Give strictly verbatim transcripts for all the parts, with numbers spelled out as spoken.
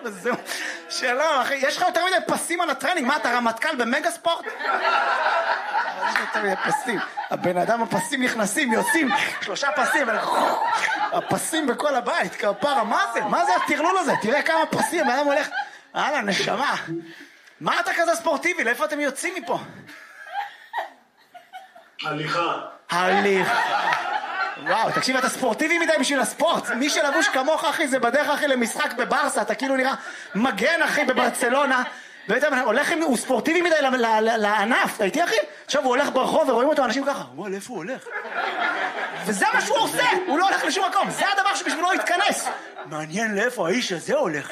בזום. שלום, אחי. יש לך יותר מדי פסים על הטרנינג. מה, אתה רמטכ"ל במגה ספורט? יש יותר מדי פסים. הבן אדם הפסים נכנסים, יוצאים. שלושה פסים. הפסים בכל הבית. כפרה, מה זה? מה זה הטרלול הזה? תראה כמה פסים. האדם הולך... הלאה, נשמה. מה אתה כזה ספורטיבי? לאיפה אתם יוצאים מפה? הליכה. הליכה. וואו, תקשיב, אתה ספורטיבי מדי בשביל הספורט. מי שלבוש כמוך, אחי, זה בדרך, אחי, למשחק בברסה. אתה כאילו נראה מגן, אחי, בברצלונה. ואתה הולך, הוא ספורטיבי מדי לענף. אתה איתי, אחי? עכשיו הוא הולך ברחוב ורואים אותו אנשים ככה. וואו, לאיפה הוא הולך? וזה מה שהוא עושה. הוא לא הולך לשום מקום. זה הדבר שבשבילו יתכנס. מעניין לאיפה האיש הזה הולך.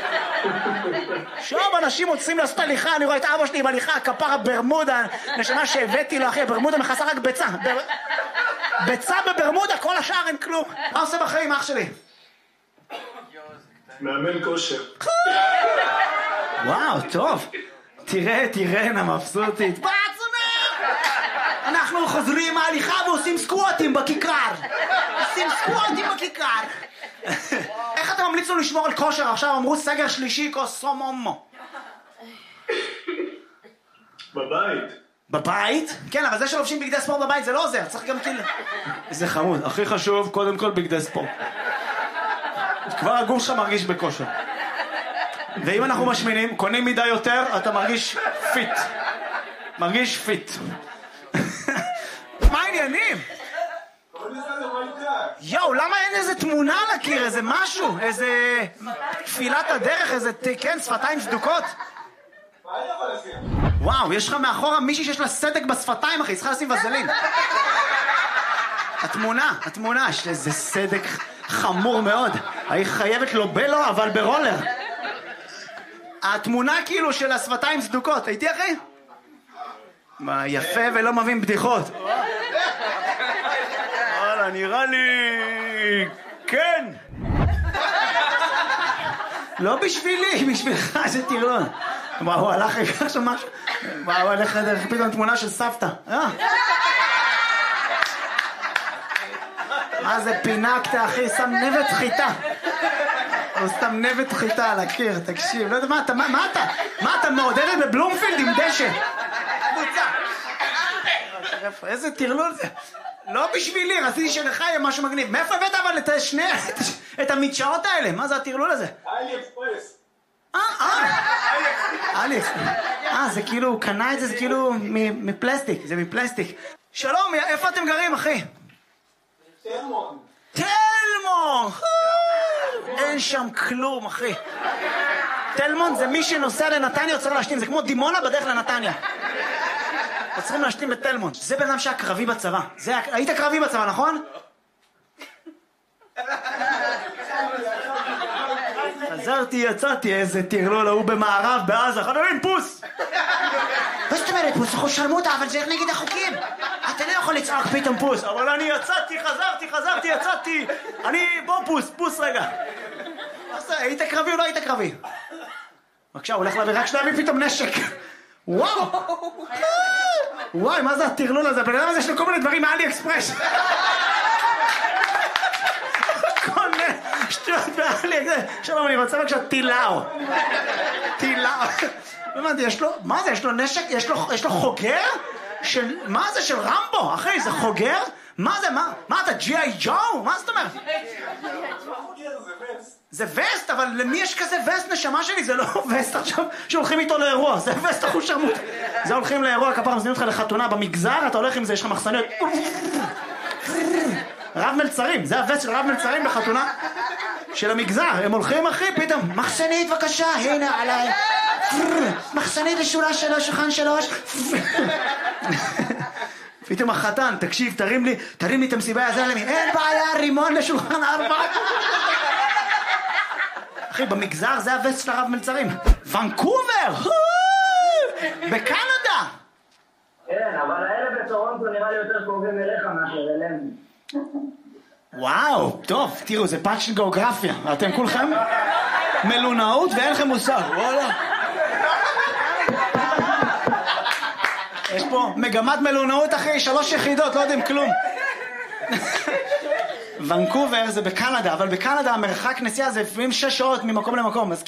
עכשיו אנשים רוצים לעשות הליכה. אני רואה את אבא שלי עם הליכה, הכפרה ברמודה. נשמה שהבאתי לו, אחי, ברמודה מכסה רק ביצה. ביצה בברמודה, כל השאר אין כלום. מה עושה בחיים, אח שלי? מאמן כושר. וואו, טוב. תראה, תראה, מבסוטית. בעצמם! אנחנו חוזרים מההליכה ועושים סקווטים בכיכר. עושים סקווטים בכיכר. איך אתה ממליץ לו לשמור על כושר? עכשיו אמרו סגר שלישי, כוסום אומו. בבית. בבית? כן, אבל זה שלובשים בגדי ספורט בבית זה לא עוזר, צריך גם כאילו... זה חמוד, הכי חשוב, קודם כל בגדי ספורט. כבר הגוף שלך מרגיש בכושר. ואם אנחנו משמינים, קונים מידה יותר, אתה מרגיש פיט. מרגיש פיט. מה העניינים? יואו, למה אין איזה תמונה על הקיר, איזה משהו? איזה... תפילת הדרך, איזה... כן, שפתיים סדוקות? וואו, יש לך מאחורה מישהי שיש לה סדק בשפתיים, אחי, צריכה לשים וזלין. התמונה, התמונה, יש איזה סדק חמור מאוד. היא חייבת לו בלו, אבל ברולר. התמונה כאילו של השפתיים סדוקות, הייתי אחי? מה, יפה ולא מבין בדיחות. וואלה, נראה לי... כן. לא בשבילי, בשבילך, זה תירון. וואו, הוא הלך לקח שם משהו. וואו, הוא הלך דרך פתאום תמונה של סבתא. מה זה פינקת, אחי? שם נבט חיטה. הוא שם נבט חיטה על הקיר, תקשיב. לא יודע, מה אתה, מה אתה? מה אתה מעודדת בבלומפילד עם דשא? קבוצה. איזה תרלול זה. לא בשבילי, רציתי שלך יהיה משהו מגניב. מאיפה הבאת אבל את שני, את המדשאות האלה? מה זה התרלול הזה? אלי אקספרס. אה, אה. אלף. אה, זה כאילו, הוא קנה את זה, זה כאילו מפלסטיק, זה מפלסטיק. שלום, איפה אתם גרים, אחי? תלמון. תלמון! אין שם כלום, אחי. תלמון זה מי שנוסע לנתניה צריך להשתין, זה כמו דימונה בדרך לנתניה. צריכים להשתין בתלמון. זה בן אדם שהיה קרבי בצבא. היית קרבי בצבא, נכון? חזרתי, יצאתי, איזה תרלול, הוא במערב, בעזה, חברים, פוס! מה זאת אומרת, פוס? אנחנו שרמוטה, אבל זה נגד החוקים. אתה לא יכול לצעוק פתאום פוס. אבל אני יצאתי, חזרתי, חזרתי, יצאתי. אני, בוא פוס, פוס רגע. היית קרבי או לא היית קרבי? בבקשה, הוא הולך להביא, רק שנביא פתאום נשק. וואו! וואי, מה זה התרלול הזה? בן אדם הזה יש לו כל מיני דברים מאלי אקספרס. כל מיני שטויות באלי אקספרס. שלום, אני רוצה בבקשה טילאו. טילאו. הבנתי, יש לו, מה זה? יש לו נשק? יש לו, יש לו חוגר? של, מה זה? של רמבו? אחי, זה חוגר? מה זה? מה? מה אתה? ג'י איי ג'ו? מה זאת אומרת? זה וסט, אבל למי יש כזה וסט, נשמה שלי? זה לא וסט עכשיו שהולכים איתו לאירוע, זה וסט אחוז שרמוט. זה הולכים לאירוע, כפרה מזמינים אותך לחתונה במגזר, אתה הולך עם זה, יש לך מחסניות. רב מלצרים, זה הווסט של רב מלצרים בחתונה של המגזר. הם הולכים, אחי, פתאום, מחסנית בבקשה, הנה עליי. מחסנית לשורה שלוש, שולחן שלוש. פתאום החתן, תקשיב, תרים לי, תרים לי את המסיבה, יעזר לי, אין בעיה, רימון לשולחן ארבע. אחי, במגזר זה הווסט של הרב מלצרים. ונקובר! בקנדה! כן, אבל האלה בטורונטו נראה לי יותר קרובים אליך מאשר אלינו. וואו, טוב, תראו, זה פאנץ' של גיאוגרפיה. אתם כולכם מלונאות ואין לכם מושג. וואלה. יש פה מגמת מלונאות אחרי שלוש יחידות, לא יודעים כלום. ונקובר זה בקנדה, אבל בקנדה המרחק נסיעה זה לפעמים שש שעות ממקום למקום.